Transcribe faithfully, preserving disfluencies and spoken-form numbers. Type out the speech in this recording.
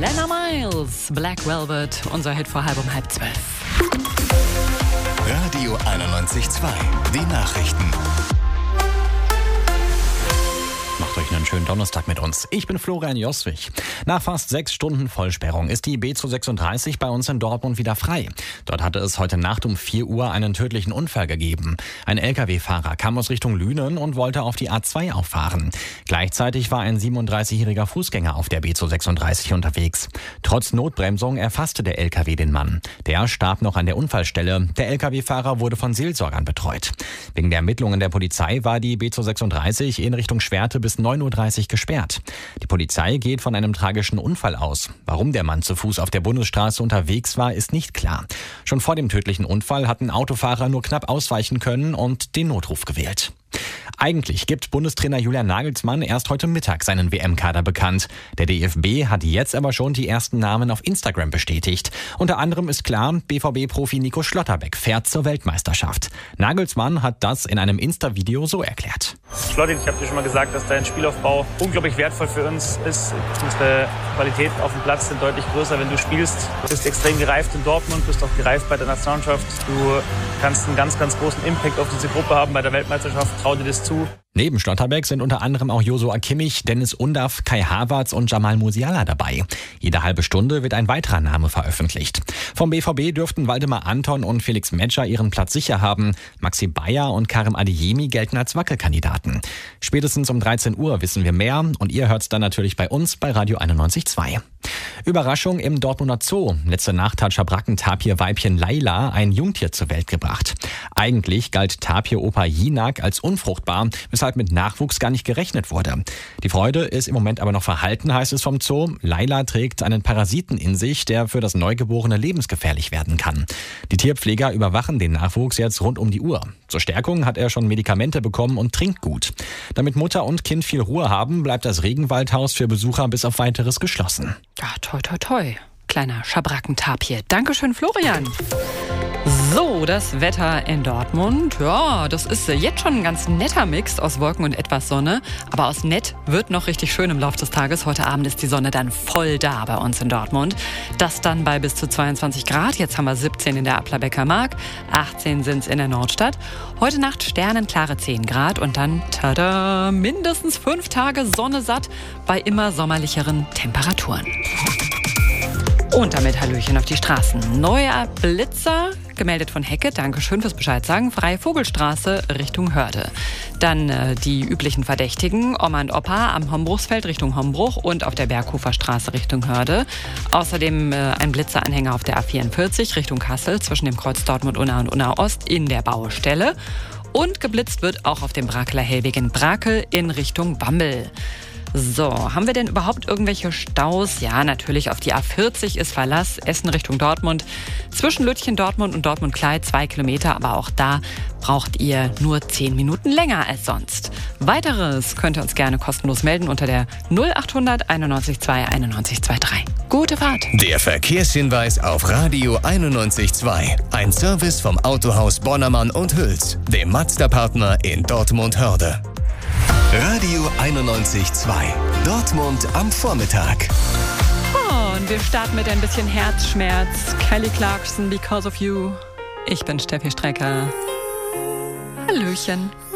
Lena Miles, Black Velvet, unser Hit vor halb um halb zwölf. Radio einundneunzig Komma zwei, die Nachrichten. Macht euch einen schönen Donnerstag mit uns. Ich bin Florian Joswig. Nach fast sechs Stunden Vollsperrung ist die B zweihundertsechsunddreißig bei uns in Dortmund wieder frei. Dort hatte es heute Nacht um vier Uhr einen tödlichen Unfall gegeben. Ein L K W-Fahrer kam aus Richtung Lünen und wollte auf die A zwei auffahren. Gleichzeitig war ein siebenunddreißigjähriger Fußgänger auf der B zweihundertsechsunddreißig unterwegs. Trotz Notbremsung erfasste der L K W den Mann. Der starb noch an der Unfallstelle. Der L K W-Fahrer wurde von Seelsorgern betreut. Wegen der Ermittlungen der Polizei war die B zweihundertsechsunddreißig in Richtung Schwerte bis neun Uhr dreißig gesperrt. Die Polizei geht von einem tragischen Unfall aus. Warum der Mann zu Fuß auf der Bundesstraße unterwegs war, ist nicht klar. Schon vor dem tödlichen Unfall hatten Autofahrer nur knapp ausweichen können und den Notruf gewählt. Eigentlich gibt Bundestrainer Julian Nagelsmann erst heute Mittag seinen W M-Kader bekannt. Der D F B hat jetzt aber schon die ersten Namen auf Instagram bestätigt. Unter anderem ist klar, B V B-Profi Nico Schlotterbeck fährt zur Weltmeisterschaft. Nagelsmann hat das in einem Insta-Video so erklärt. Schlotti, ich habe dir schon mal gesagt, dass dein Spielaufbau unglaublich wertvoll für uns ist. Unsere Qualitäten auf dem Platz sind deutlich größer, wenn du spielst. Du bist extrem gereift in Dortmund, bist auch gereift bei der Nationalmannschaft. Du kannst einen ganz, ganz großen Impact auf diese Gruppe haben bei der Weltmeisterschaft. Trau dir das zu. Neben Schlotterbeck sind unter anderem auch Josua Kimmich, Dennis Undaff, Kai Havertz und Jamal Musiala dabei. Jede halbe Stunde wird ein weiterer Name veröffentlicht. Vom B V B dürften Waldemar Anton und Felix Metscher ihren Platz sicher haben. Maxi Bayer und Karim Adeyemi gelten als Wackelkandidaten. Spätestens um dreizehn Uhr wissen wir mehr und ihr hört's dann natürlich bei uns bei Radio einundneunzig Komma zwei. Überraschung im Dortmunder Zoo. Letzte Nacht hat Schabrackentapir-Weibchen Laila ein Jungtier zur Welt gebracht. Eigentlich galt Tapir-Opa Jinak als unfruchtbar, weshalb mit Nachwuchs gar nicht gerechnet wurde. Die Freude ist im Moment aber noch verhalten, heißt es vom Zoo. Laila trägt einen Parasiten in sich, der für das Neugeborene lebensgefährlich werden kann. Die Tierpfleger überwachen den Nachwuchs jetzt rund um die Uhr. Zur Stärkung hat er schon Medikamente bekommen und trinkt gut. Damit Mutter und Kind viel Ruhe haben, bleibt das Regenwaldhaus für Besucher bis auf Weiteres geschlossen. Ja, toi, toi, toi. Kleiner Schabrackentapir. Dankeschön, Florian. So, das Wetter in Dortmund. Ja, das ist jetzt schon ein ganz netter Mix aus Wolken und etwas Sonne. Aber aus nett wird noch richtig schön im Laufe des Tages. Heute Abend ist die Sonne dann voll da bei uns in Dortmund. Das dann bei bis zu zweiundzwanzig Grad. Jetzt haben wir siebzehn in der Applerbecker Mark. achtzehn sind es in der Nordstadt. Heute Nacht sternenklare zehn Grad. Und dann, tada, mindestens fünf Tage Sonne satt bei immer sommerlicheren Temperaturen. Und damit Hallöchen auf die Straßen. Neuer Blitzer, gemeldet von Hecke, Dankeschön fürs Bescheid sagen, Freie Vogelstraße Richtung Hörde. Dann äh, die üblichen Verdächtigen, Oma und Opa am Hombruchsfeld Richtung Hombruch und auf der Berghofer Straße Richtung Hörde. Außerdem äh, ein Blitzeranhänger auf der A vierundvierzig Richtung Kassel zwischen dem Kreuz Dortmund-Unna und Unna-Ost in der Baustelle. Und geblitzt wird auch auf dem Brakeler Hellweg in Brakel in Richtung Bambel. So, haben wir denn überhaupt irgendwelche Staus? Ja, natürlich, auf die A vierzig ist Verlass, Essen Richtung Dortmund. Zwischen Lütchen, Dortmund und Dortmund-Kleid zwei Kilometer, aber auch da braucht ihr nur zehn Minuten länger als sonst. Weiteres könnt ihr uns gerne kostenlos melden unter der null achthundert einundneunzig zwei einundneunzig drei. Gute Fahrt! Der Verkehrshinweis auf Radio einundneunzig Komma zwei. Ein Service vom Autohaus Bonnermann und Hüls, dem Mazda-Partner in Dortmund-Hörde. Radio einundneunzig Komma zwei. Dortmund am Vormittag. Oh, und wir starten mit ein bisschen Herzschmerz. Kelly Clarkson, Because of You. Ich bin Steffi Strecker. Hallöchen.